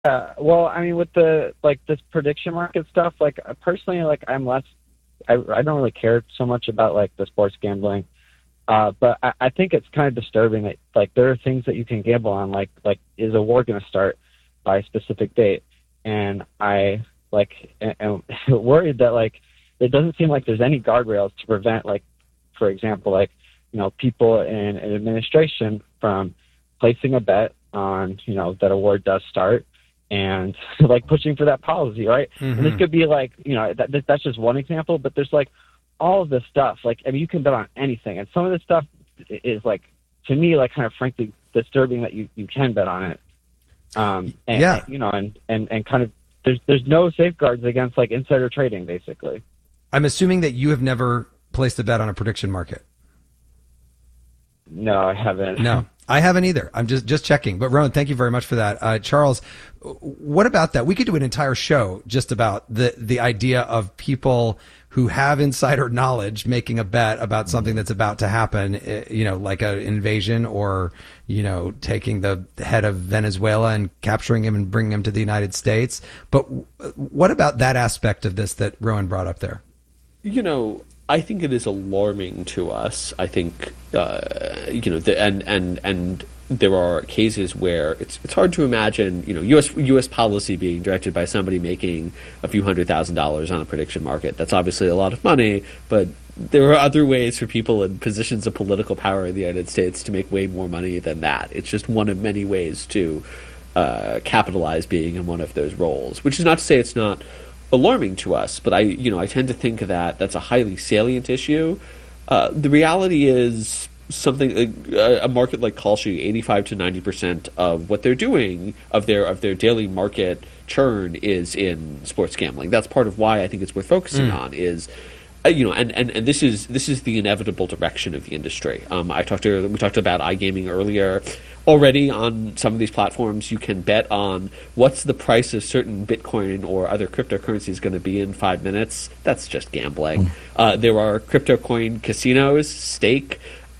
Well, I mean, with the this prediction market stuff, personally, I don't really care so much about the sports gambling. But I think it's kind of disturbing that there are things that you can gamble on, is a war going to start by a specific date, and I am worried that it doesn't seem like there's any guardrails to prevent for example people in administration from placing a bet on that a war does start and pushing for that policy, right? Mm-hmm. And this could be that's just one example, but there's all of this stuff. I mean, you can bet on anything, and some of this stuff is to me kind of frankly disturbing that you can bet on it. And kind of there's no safeguards against insider trading, basically. I'm assuming that you have never placed a bet on a prediction market. No, I haven't. No, I haven't either. I'm just checking. But Rowan, thank you very much for that. Charles, what about that? We could do an entire show just about the idea of people who have insider knowledge making a bet about something that's about to happen, like an invasion or, taking the head of Venezuela and capturing him and bringing him to the United States. But what about that aspect of this that Rowan brought up there? I think it is alarming to us. I think, and there are cases where it's hard to imagine, U.S. policy being directed by somebody making a few $100,000 on a prediction market. That's obviously a lot of money, but there are other ways for people in positions of political power in the United States to make way more money than that. It's just one of many ways to capitalize being in one of those roles, which is not to say it's not alarming to us, but I tend to think that that's a highly salient issue. The reality is something a market like Kalshi, 85 to 90% of what they're doing of their daily market churn is in sports gambling. That's part of why I think it's worth focusing on is. And this is the inevitable direction of the industry. We talked about iGaming earlier. Already on some of these platforms, you can bet on what's the price of certain Bitcoin or other cryptocurrencies going to be in 5 minutes. That's just gambling. There are crypto coin casinos. Stake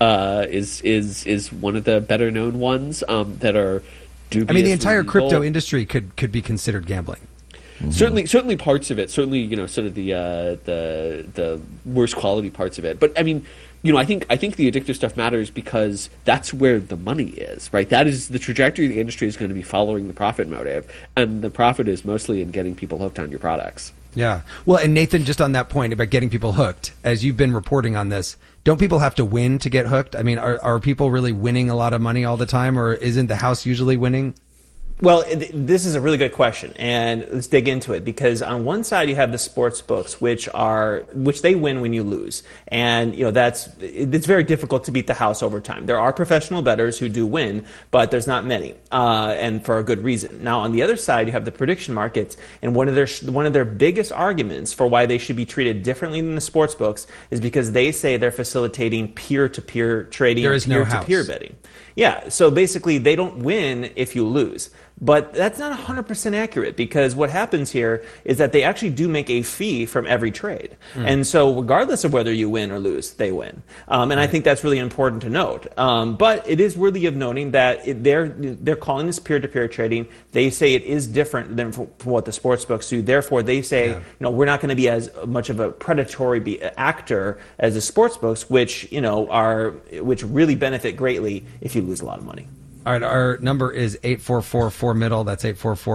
is one of the better known ones that are dubious. I mean, the entire legal. Crypto industry could be considered gambling. Mm-hmm. Certainly parts of it. Certainly, sort of the worst quality parts of it. But I mean, I think the addictive stuff matters because that's where the money is, right? That is the trajectory of the industry is going to be following the profit motive, and the profit is mostly in getting people hooked on your products. Yeah. Well, and Nathan, just on that point about getting people hooked, as you've been reporting on this, don't people have to win to get hooked? I mean, are people really winning a lot of money all the time, or isn't the house usually winning? Well, this is a really good question, and let's dig into it, because on one side you have the sports books, which they win when you lose, and it's very difficult to beat the house over time. There are professional bettors who do win, but there's not many, and for a good reason. Now, on the other side, you have the prediction markets, and one of their biggest arguments for why they should be treated differently than the sports books is because they say they're facilitating peer-to-peer trading, there is no peer-to-peer house. betting. Yeah, so basically they don't win if you lose. But that's not 100% accurate, because what happens here is that they actually do make a fee from every trade. And so regardless of whether you win or lose, they win. And I think that's really important to note. But it is worthy of noting that they're calling this peer-to-peer trading. They say it is different than from what the sports books do. Therefore, they say, we're not going to be as much of a predatory actor as the sports books, which really benefit greatly if you lose a lot of money. All right, our number is 844-4-MIDDLE. That's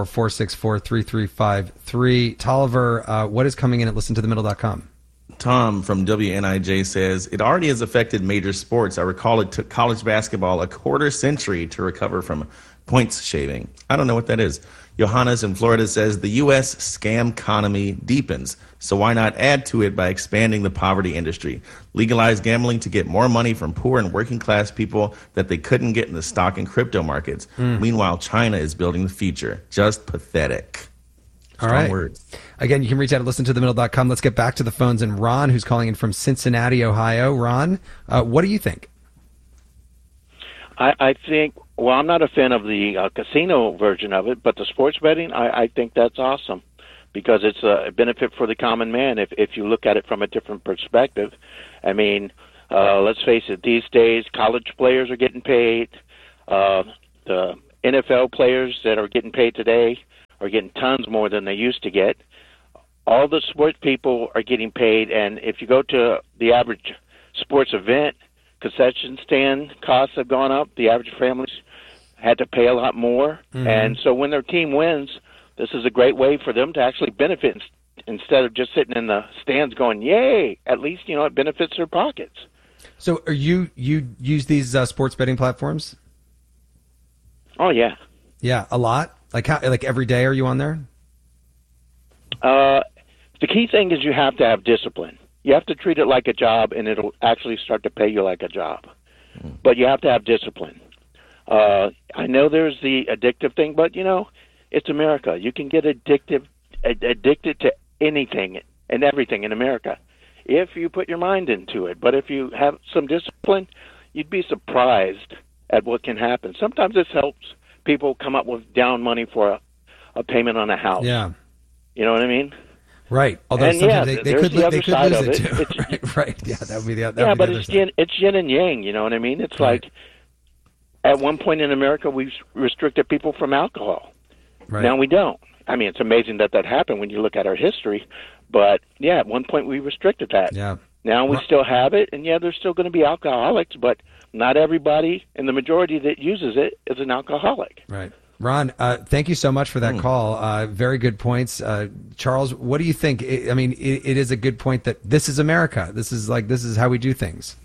844-464-3353. Tolliver, what is coming in at listentothemiddle.com? Tom from WNIJ says, it already has affected major sports. I recall it took college basketball a quarter century to recover from points shaving. I don't know what that is. Johannes in Florida says, the U.S. scam economy deepens, so why not add to it by expanding the poverty industry? Legalize gambling to get more money from poor and working class people that they couldn't get in the stock and crypto markets. Meanwhile, China is building the future. Just pathetic. All right. Words. Again, you can reach out at listentothemiddle.com. Let's get back to the phones. And Ron, who's calling in from Cincinnati, Ohio. Ron, what do you think? I think, well, I'm not a fan of the casino version of it, but the sports betting, I think that's awesome because it's a benefit for the common man if you look at it from a different perspective. I mean, let's face it, these days college players are getting paid. The NFL players that are getting paid today are getting tons more than they used to get. All the sports people are getting paid, and if you go to the average sports event, concession stand costs have gone up. The average families had to pay a lot more. And so when their team wins, this is a great way for them to actually benefit instead of just sitting in the stands going, yay, at least, it benefits their pockets. So are you use these sports betting platforms? Oh, yeah. Yeah, a lot? Like every day are you on there? The key thing is you have to have discipline. You have to treat it like a job, and it'll actually start to pay you like a job. But you have to have discipline. I know there's the addictive thing, but, it's America. You can get addicted to anything and everything in America if you put your mind into it. But if you have some discipline, you'd be surprised at what can happen. Sometimes this helps people come up with down money for a payment on a house. Yeah. You know what I mean? Right. Although and sometimes they could lose it too. Right. Yeah, that would be the but other it's yin and yang, you know what I mean? It's right. Like at one point in America we restricted people from alcohol. Right. Now we don't. I mean, it's amazing that happened when you look at our history. But, yeah, at one point we restricted that. Yeah. Now we still have it, and, yeah, there's still going to be alcoholics, but not everybody, and the majority that uses it is an alcoholic. Right. Ron, thank you so much for that call. Very good points. Charles, what do you think? I mean, it is a good point that this is America. This is how we do things.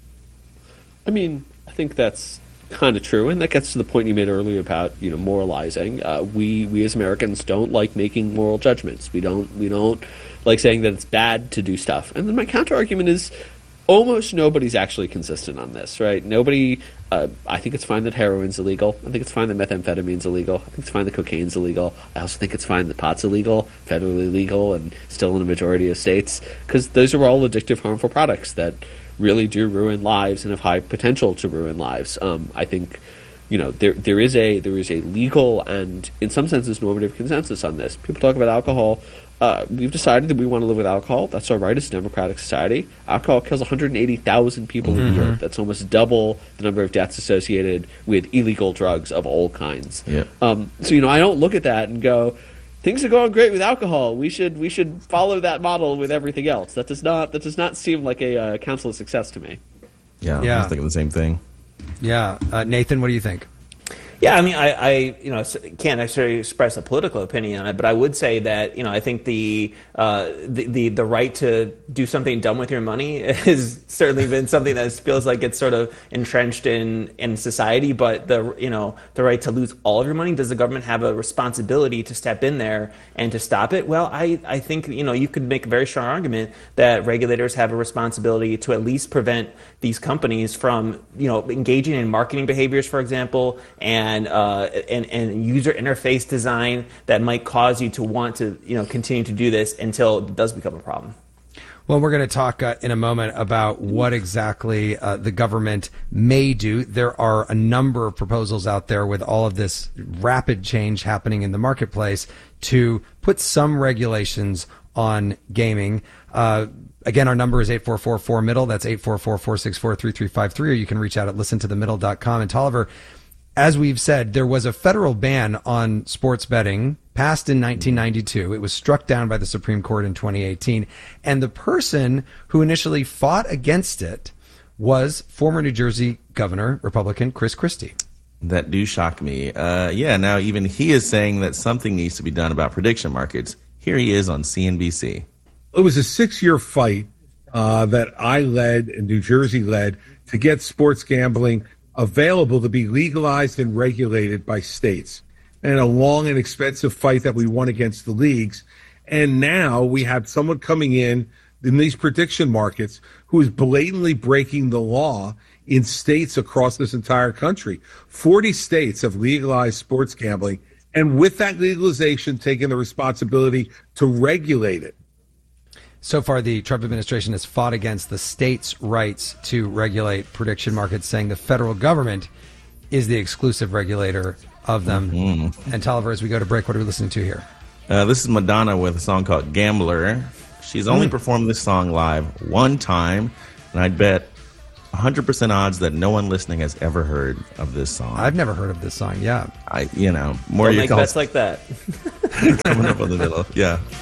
I mean, I think that's kind of true, and that gets to the point you made earlier about moralizing. We as Americans don't like making moral judgments. We don't like saying that it's bad to do stuff. And then my counter argument is almost nobody's actually consistent on this, right? Nobody. I think it's fine that heroin's illegal. I think it's fine that methamphetamine's illegal. I think it's fine that cocaine's illegal. I also think it's fine that pot's illegal, federally legal, and still in a majority of states, because those are all addictive, harmful products that really do ruin lives and have high potential to ruin lives. I think, there is a legal and, in some senses, normative consensus on this. People talk about alcohol. We've decided that we want to live with alcohol. That's our right as a democratic society. Alcohol kills 180,000 people in Europe. That's almost double the number of deaths associated with illegal drugs of all kinds. Yep. So I don't look at that and go, things are going great with alcohol. We should follow that model with everything else. That does not seem like a counsel of success to me. Yeah, I was thinking the same thing. Yeah, Nathan, what do you think? Yeah, I mean, I can't necessarily express a political opinion on it, but I would say that I think the right to do something dumb with your money has certainly been something that feels like it's sort of entrenched in society. But the right to lose all of your money, does the government have a responsibility to step in there and to stop it? Well, I think you could make a very strong argument that regulators have a responsibility to at least prevent these companies from engaging in marketing behaviors, for example, and user interface design that might cause you to want to continue to do this until it does become a problem. Well, we're going to talk in a moment about what exactly the government may do. There are a number of proposals out there with all of this rapid change happening in the marketplace to put some regulations on gaming. Again, our number is 844-4MIDDLE. That's 844-464-3353, or you can reach out at listentothemiddle.com. And Tolliver, as we've said, there was a federal ban on sports betting passed in 1992. It was struck down by the Supreme Court in 2018. And the person who initially fought against it was former New Jersey Governor, Republican Chris Christie. That do shock me. Now even he is saying that something needs to be done about prediction markets. Here he is on CNBC. It was a 6-year fight that I led and New Jersey led to get sports gambling available to be legalized and regulated by states, and a long and expensive fight that we won against the leagues. And now we have someone coming in these prediction markets who is blatantly breaking the law in states across this entire country. 40 states have legalized sports gambling, and with that legalization, taking the responsibility to regulate it. So far, the Trump administration has fought against the states' rights to regulate prediction markets, saying the federal government is the exclusive regulator of them. And Tolliver, as we go to break, what are we listening to here? This is Madonna with a song called Gambler. She's only performed this song live one time, and I'd bet 100% odds that no one listening has ever heard of this song. I've never heard of this song. Yeah. More Don't you make call bets like that. coming up in the middle. Yeah.